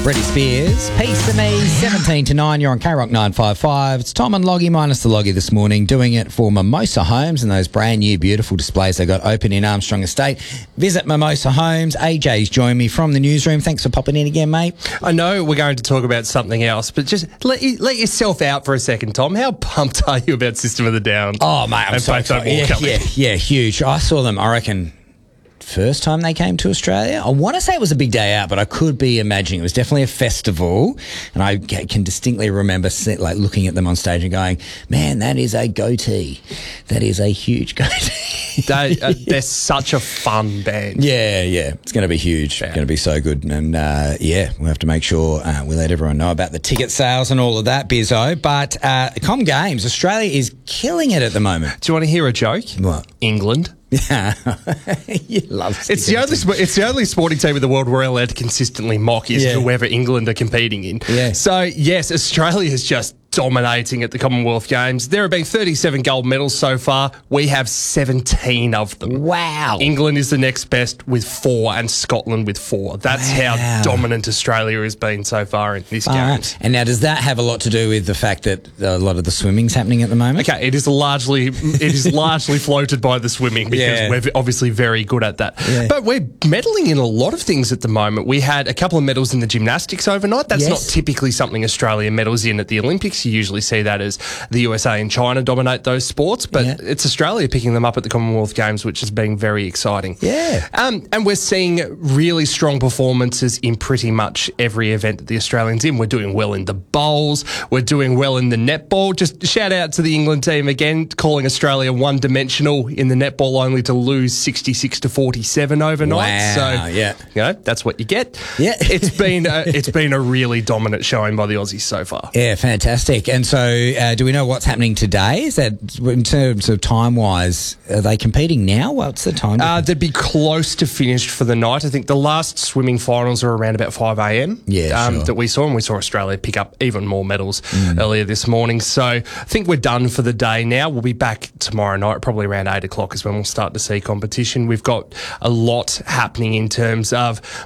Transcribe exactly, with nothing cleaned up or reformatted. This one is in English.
Britney Spears, Peace to Me, seventeen to nine. You're on K Rock nine five five. It's Tom and Loggy minus the Loggy this morning, doing it for Mimosa Homes and those brand new beautiful displays they got open in Armstrong Estate. Visit Mimosa Homes. A J's joined me from the newsroom. Thanks for popping in again, mate. I know we're going to talk about something else, but just let you, let yourself out for a second, Tom. How pumped are you about System of the Down? Oh, mate, I'm and so Photo excited. Ball Yeah, coming? yeah, yeah, huge. I saw them, I reckon, first time they came to Australia. I want to say it was a big day out, but I could be imagining it was definitely a festival. And I can distinctly remember like looking at them on stage and going, man, that is a goatee. That is a huge goatee. They, uh, they're such a fun band. Yeah, yeah. It's going to be huge. Yeah. It's going to be so good. And, uh, yeah, we'll have to make sure uh, we let everyone know about the ticket sales and all of that, Bizzo. But uh, Com Games, Australia is killing it at the moment. Do you want to hear a joke? What? England. Yeah. You love It's the only sp- it's the only sporting team in the world we're allowed to consistently mock is Yeah. whoever England are competing in. Yeah. So, yes, Australia is just dominating at the Commonwealth Games. There have been thirty-seven gold medals so far. We have seventeen of them. Wow. England is the next best with four and Scotland with four. That's Wow. how dominant Australia has been so far in this All right. Games. And now, does that have a lot to do with the fact that a lot of the swimming's happening at the moment? Okay, it is largely it is largely floated by the swimming because Yeah. we're obviously very good at that. Yeah. But we're medaling in a lot of things at the moment. We had a couple of medals in the gymnastics overnight. That's Yes. not typically something Australia medals in at the Olympics. You usually see that as the U S A and China dominate those sports, but Yeah. it's Australia picking them up at the Commonwealth Games, which has been very exciting. Yeah. Um, and we're seeing really strong performances in pretty much every event that the Australians in. We're doing well in the bowls. We're doing well in the netball. Just shout out to the England team again, calling Australia one-dimensional in the netball, only to lose sixty-six to forty-seven overnight. Wow, So, yeah. you know, that's what you get. Yeah. it's been a, it's been a really dominant showing by the Aussies so far. Yeah, fantastic. And so, uh, do we know what's happening today? Is that, in terms of time-wise, are they competing now? What's the time? Uh, they'd be close to finished for the night. I think the last swimming finals are around about five a.m. Yeah, um, sure. that we saw, and we saw Australia pick up even more medals Mm. earlier this morning. So I think we're done for the day now. We'll be back tomorrow night, probably around eight o'clock is when we'll start to see competition. We've got a lot happening in terms of